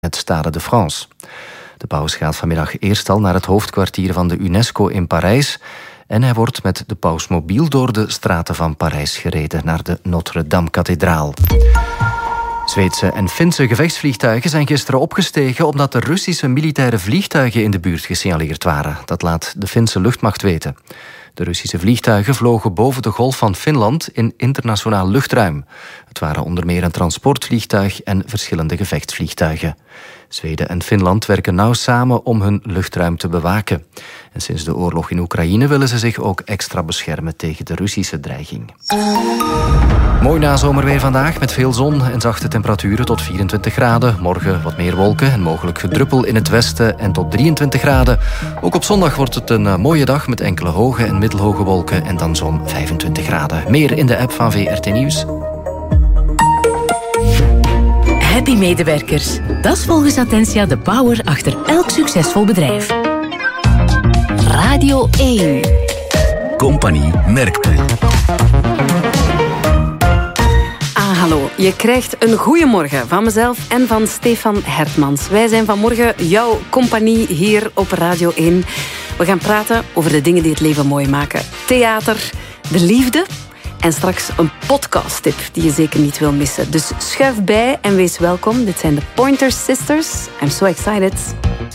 het Stade de France. De paus gaat vanmiddag eerst al naar het hoofdkwartier van de UNESCO in Parijs en hij wordt met de pausmobiel door de straten van Parijs gereden naar de Notre-Dame-kathedraal. Zweedse en Finse gevechtsvliegtuigen zijn gisteren opgestegen omdat er Russische militaire vliegtuigen in de buurt gesignaleerd waren. Dat laat de Finse luchtmacht weten. De Russische vliegtuigen vlogen boven de golf van Finland in internationaal luchtruim. Het waren onder meer een transportvliegtuig en verschillende gevechtsvliegtuigen. Zweden en Finland werken nauw samen om hun luchtruim te bewaken. En sinds de oorlog in Oekraïne willen ze zich ook extra beschermen tegen de Russische dreiging. Mooi nazomerweer vandaag met veel zon en zachte temperaturen tot 24 graden. Morgen wat meer wolken en mogelijk gedruppel in het westen en tot 23 graden. Ook op zondag wordt het een mooie dag met enkele hoge en middelhoge wolken en dan zo'n 25 graden. Meer in de app van VRT Nieuws. Happy medewerkers. Dat is volgens Attentia de power achter elk succesvol bedrijf. Radio 1. Compagnie Merkpoel. Hallo, je krijgt een goeiemorgen van mezelf en van Stefan Hertmans. Wij zijn vanmorgen jouw compagnie hier op Radio 1. We gaan praten over de dingen die het leven mooi maken. Theater, de liefde en straks een podcasttip die je zeker niet wil missen. Dus schuif bij en wees welkom. Dit zijn de Pointer Sisters. I'm so excited.